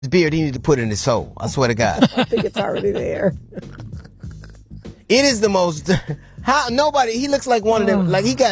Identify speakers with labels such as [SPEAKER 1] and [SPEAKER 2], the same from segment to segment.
[SPEAKER 1] beard, he needs to put in his soul. I swear to God.
[SPEAKER 2] I think it's already there.
[SPEAKER 1] It is the most. He looks like one of them. Like him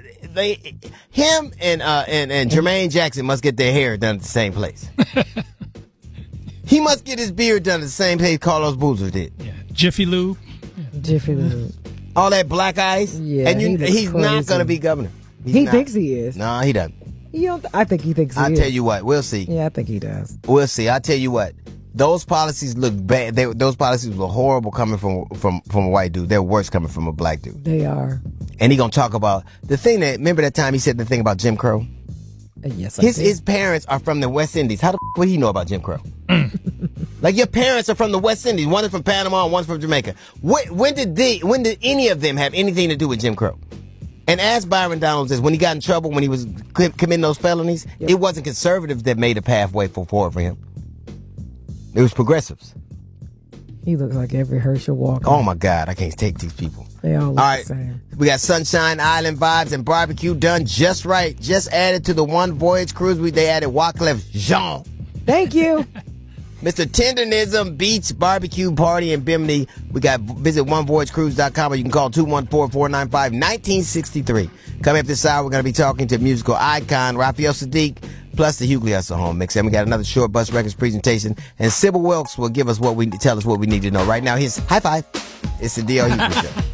[SPEAKER 1] and Jermaine Jackson must get their hair done at the same place. He must get his beard done at the same place Carlos Boozer did.
[SPEAKER 3] Yeah. Jiffy Lube.
[SPEAKER 2] Jiffy Lube.
[SPEAKER 1] All that black ice.
[SPEAKER 2] Yeah,
[SPEAKER 1] and he's not going to be governor.
[SPEAKER 2] He thinks he is.
[SPEAKER 1] No, he doesn't.
[SPEAKER 2] I think he thinks he is.
[SPEAKER 1] I'll tell you what. We'll see.
[SPEAKER 2] Yeah, I think he does.
[SPEAKER 1] We'll see. I'll tell you what. Those policies look bad. Those policies were horrible coming from a white dude. They're worse coming from a black dude.
[SPEAKER 2] They are.
[SPEAKER 1] And he gonna talk about the thing remember that time he said the thing about Jim Crow?
[SPEAKER 2] Yes,
[SPEAKER 1] his parents are from the West Indies. How the would he know about Jim Crow? Like your parents are from the West Indies. One is from Panama and one's from Jamaica. When did any of them have anything to do with Jim Crow? And ask Byron Donalds this, when he got in trouble, when he was committing those felonies, It wasn't conservatives that made a pathway forward for him. It was progressives.
[SPEAKER 2] He looks like every Herschel Walker.
[SPEAKER 1] Oh my God, I can't take these people.
[SPEAKER 2] They all look the same.
[SPEAKER 1] We got Sunshine Island vibes and barbecue done just right. Just added to the One Voyage cruise. They added Wyclef Jean.
[SPEAKER 2] Thank you.
[SPEAKER 1] Mr. Tendernism Beach Barbecue Party in Bimini. Visit onevoyagecruise.com or you can call 214-495-1963. Coming up this hour, we're going to be talking to musical icon Raphael Sadiq, plus the Hughley Hustle Home Mix. And we got another Short Bus Records presentation. And Sybil Wilkes will tell us what we need to know. Right now, here's High Five. It's the D.L. Hughley Show.